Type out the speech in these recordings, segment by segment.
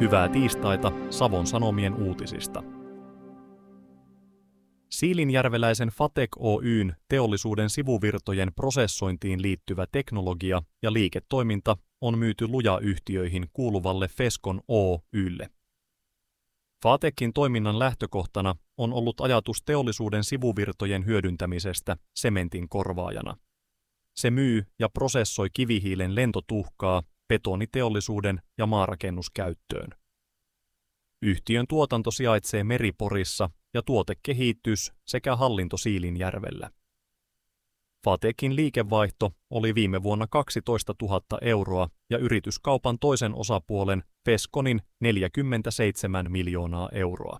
Hyvää tiistaita Savon Sanomien uutisista. Siilinjärveläisen Fatec Oyn teollisuuden sivuvirtojen prosessointiin liittyvä teknologia ja liiketoiminta on myyty Luja-yhtiöihin kuuluvalle Fescon Oy:lle. Fatecin toiminnan lähtökohtana on ollut ajatus teollisuuden sivuvirtojen hyödyntämisestä sementin korvaajana. Se myy ja prosessoi kivihiilen lentotuhkaa betoniteollisuuden ja maarakennuskäyttöön. Yhtiön tuotanto sijaitsee Meriporissa ja tuotekehitys sekä hallinto Siilinjärvellä. Fatecin liikevaihto oli viime vuonna 12 000 euroa ja yrityskaupan toisen osapuolen Fesconin 47 miljoonaa euroa.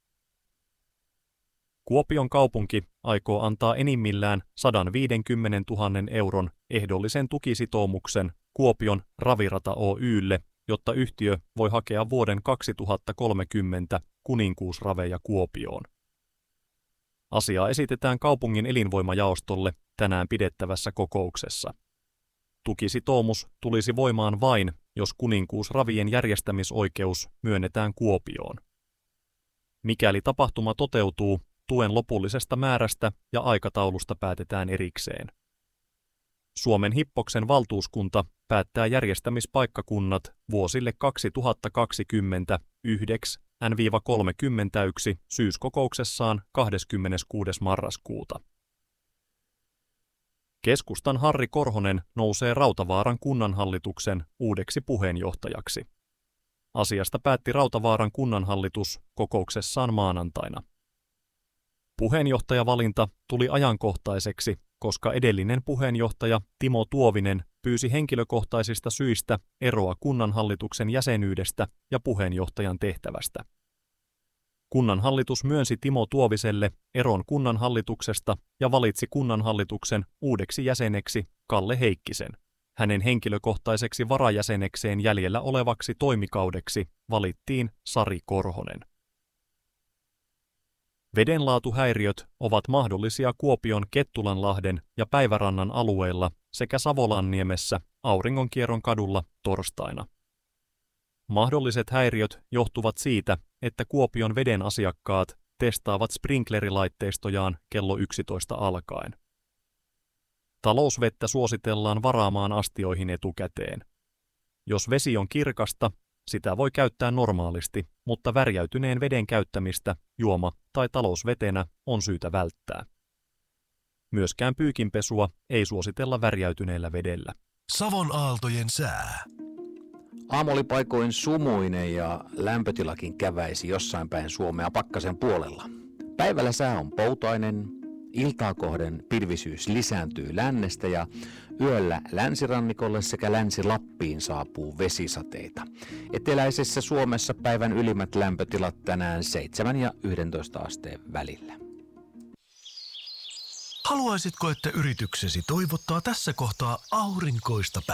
Kuopion kaupunki aikoo antaa enimmillään 150 000 euron ehdollisen tukisitoumuksen Kuopion Ravirata Oy:lle, jotta yhtiö voi hakea vuoden 2030 kuninkuusraveja Kuopioon. Asiaa esitetään kaupungin elinvoimajaostolle tänään pidettävässä kokouksessa. Tukisitoumus tulisi voimaan vain, jos kuninkuusravien järjestämisoikeus myönnetään Kuopioon. Mikäli tapahtuma toteutuu, tuen lopullisesta määrästä ja aikataulusta päätetään erikseen. Suomen Hippoksen valtuuskunta päättää järjestämispaikkakunnat vuosille 2029-31 syyskokouksessaan 26. marraskuuta. Keskustan Harri Korhonen nousee Rautavaaran kunnanhallituksen uudeksi puheenjohtajaksi. Asiasta päätti Rautavaaran kunnanhallitus kokouksessaan maanantaina. Puheenjohtajavalinta tuli ajankohtaiseksi, koska edellinen puheenjohtaja Timo Tuovinen pyysi henkilökohtaisista syistä eroa kunnanhallituksen jäsenyydestä ja puheenjohtajan tehtävästä. Kunnanhallitus myönsi Timo Tuoviselle eron kunnanhallituksesta ja valitsi kunnanhallituksen uudeksi jäseneksi Kalle Heikkisen. Hänen henkilökohtaiseksi varajäsenekseen jäljellä olevaksi toimikaudeksi valittiin Sari Korhonen. Vedenlaatuhäiriöt ovat mahdollisia Kuopion Kettulanlahden ja Päivärannan alueilla sekä Savolanniemessä Auringonkierron kadulla torstaina. Mahdolliset häiriöt johtuvat siitä, että Kuopion veden asiakkaat testaavat sprinklerilaitteistojan kello 11 alkaen. Talousvettä suositellaan varaamaan astioihin etukäteen. Jos vesi on kirkasta, sitä voi käyttää normaalisti, mutta värjäytyneen veden käyttämistä juoma- tai talousvetenä on syytä välttää. Myöskään pyykinpesua ei suositella värjäytyneellä vedellä. Savon aaltojen sää. Aamu oli paikoin sumuinen ja lämpötilakin käväisi jossain päin Suomea pakkasen puolella. Päivällä sää on poutainen, iltaa kohden pilvisyys lisääntyy lännestä ja yöllä länsirannikolle sekä Länsi-Lappiin saapuu vesisateita. Eteläisessä Suomessa päivän ylimmät lämpötilat tänään 7 ja 11 asteen välillä. Haluaisitko, että yrityksesi toivottaa tässä kohtaa aurinkoista päivää?